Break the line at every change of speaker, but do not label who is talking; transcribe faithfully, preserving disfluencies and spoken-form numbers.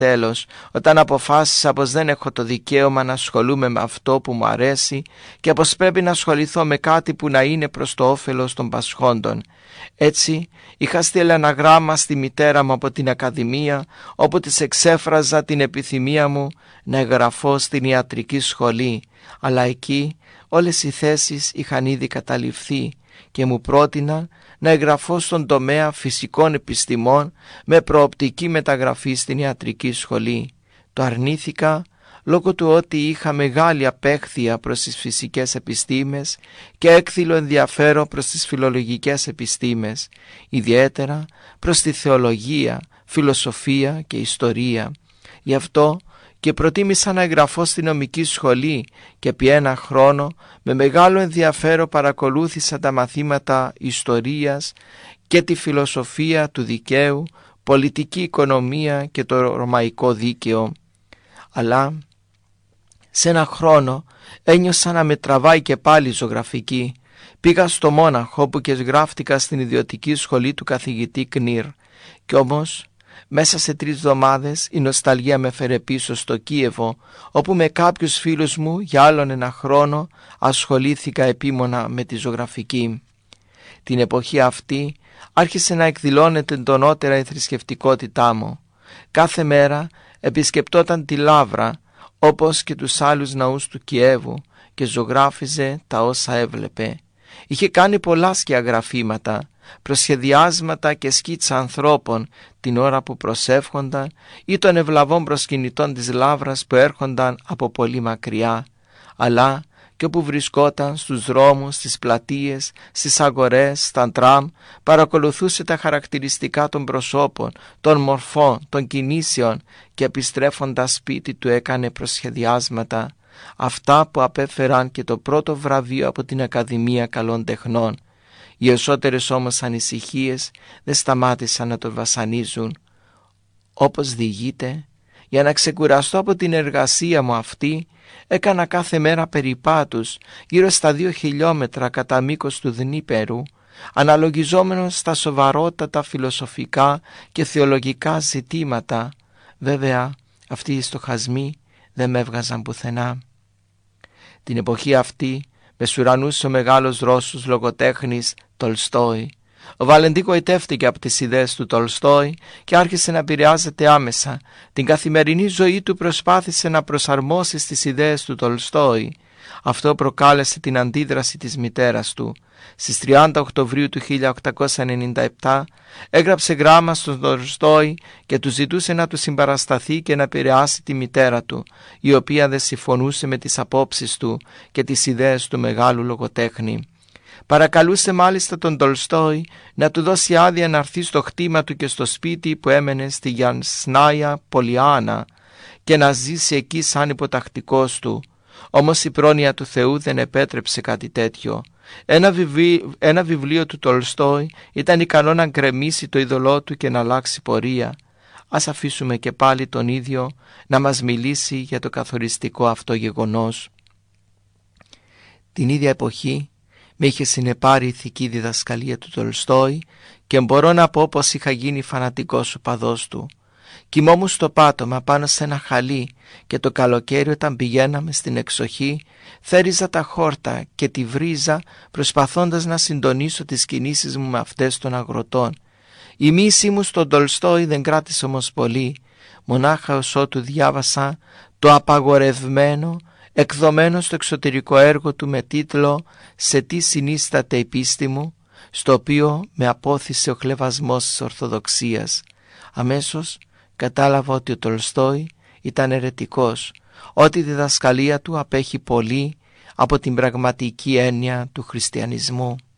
τέλος, όταν αποφάσισα πως δεν έχω το δικαίωμα να ασχολούμαι με αυτό που μου αρέσει και πως πρέπει να ασχοληθώ με κάτι που να είναι προς το όφελος των πασχόντων. Έτσι είχα στείλει ένα γράμμα στη μητέρα μου από την Ακαδημία, όπου της εξέφραζα την επιθυμία μου να εγγραφώ στην ιατρική σχολή, αλλά εκεί όλες οι θέσεις είχαν ήδη καταληφθεί και μου πρότειναν να εγγραφώ στον τομέα φυσικών επιστημών με προοπτική μεταγραφή στην ιατρική σχολή. Το αρνήθηκα λόγω του ότι είχα μεγάλη απέχθεια προς τις φυσικές επιστήμες και έκθυλο ενδιαφέρον προς τις φιλολογικές επιστήμες, ιδιαίτερα προς τη θεολογία, φιλοσοφία και ιστορία. Γι' αυτό και προτίμησα να εγγραφώ στη νομική σχολή και επί ένα χρόνο με μεγάλο ενδιαφέρον παρακολούθησα τα μαθήματα ιστορίας και τη φιλοσοφία του δικαίου, πολιτική οικονομία και το ρωμαϊκό δίκαιο. Αλλά σε ένα χρόνο ένιωσα να με τραβάει και πάλι η ζωγραφική. Πήγα στο Μόναχο που και γράφτηκα στην ιδιωτική σχολή του καθηγητή Κνήρ, κι όμως μέσα σε τρεις εβδομάδες η νοσταλγία με φέρε πίσω στο Κίεβο, όπου με κάποιους φίλους μου για άλλον ένα χρόνο ασχολήθηκα επίμονα με τη ζωγραφική. Την εποχή αυτή άρχισε να εκδηλώνεται εντονότερα η θρησκευτικότητά μου. Κάθε μέρα επισκεπτόταν τη Λαύρα, όπως και τους άλλους ναούς του Κιέβου, και ζωγράφιζε τα όσα έβλεπε. Είχε κάνει πολλά σκιαγραφήματα, προσχεδιάσματα και σκίτσα ανθρώπων την ώρα που προσεύχονταν ή των ευλαβών προσκυνητών της Λαύρας που έρχονταν από πολύ μακριά, αλλά και όπου βρισκόταν στους δρόμους, στις πλατείες, στις αγορές, στα τραμ, παρακολουθούσε τα χαρακτηριστικά των προσώπων, των μορφών, των κινήσεων και επιστρέφοντας σπίτι του έκανε προσχεδιάσματα, αυτά που απέφεραν και το πρώτο βραβείο από την Ακαδημία Καλών Τεχνών. Οι εσωτερικές όμως ανησυχίες δεν σταμάτησαν να τον βασανίζουν. Όπως διηγείται, για να ξεκουραστώ από την εργασία μου αυτή, έκανα κάθε μέρα περιπάτους γύρω στα δύο χιλιόμετρα κατά μήκος του Δνήπερου, αναλογιζόμενος στα σοβαρότατα φιλοσοφικά και θεολογικά ζητήματα. Βέβαια, αυτοί οι στοχασμοί δεν με έβγαζαν πουθενά. Την εποχή αυτή μεσουρανούσε ο μεγάλος Ρώσος λογοτέχνης Τολστόι. Ο Βαλεντί γοητεύτηκε από τις ιδέες του Τολστόι και άρχισε να επηρεάζεται άμεσα. Την καθημερινή ζωή του προσπάθησε να προσαρμόσει στις ιδέες του Τολστόι. Αυτό προκάλεσε την αντίδραση της μητέρας του. Στις τριάντα Οκτωβρίου του χίλια οκτακόσια ενενήντα επτά έγραψε γράμμα στον Τολστόι και του ζητούσε να του συμπαρασταθεί και να επηρεάσει τη μητέρα του, η οποία δεν συμφωνούσε με τις απόψεις του και τις ιδέες του μεγάλου λογοτέχνη. Παρακαλούσε μάλιστα τον Τολστόι να του δώσει άδεια να έρθει στο χτήμα του και στο σπίτι που έμενε στη Γιανσνάια Πολιάνα και να ζήσει εκεί σαν υποτακτικός του. Όμως η πρόνοια του Θεού δεν επέτρεψε κάτι τέτοιο. Ένα, βιβλί, ένα βιβλίο του Τολστόι ήταν ικανό να γκρεμίσει το είδωλό του και να αλλάξει πορεία. Ας αφήσουμε και πάλι τον ίδιο να μας μιλήσει για το καθοριστικό αυτό γεγονός. Την ίδια εποχή με είχε συνεπάρει η ηθική διδασκαλία του Τολστόι και μπορώ να πω πως είχα γίνει φανατικός οπαδός του. Κοιμόμουν στο πάτωμα πάνω σε ένα χαλί και το καλοκαίρι όταν πηγαίναμε στην εξοχή θέριζα τα χόρτα και τη βρίζα προσπαθώντας να συντονίσω τις κινήσεις μου με αυτές των αγροτών. Η μίση μου στον Τολστόι δεν κράτησε όμως πολύ, μονάχα ως ότου διάβασα το απαγορευμένο εκδομένο στο εξωτερικό έργο του με τίτλο «Σε τι συνίσταται η πίστη μου», στο οποίο με απόθυσε ο χλευασμός της Ορθοδοξίας. Αμέσως κατάλαβα ότι ο Τολστόι ήταν αιρετικός, ότι η διδασκαλία του απέχει πολύ από την πραγματική έννοια του χριστιανισμού.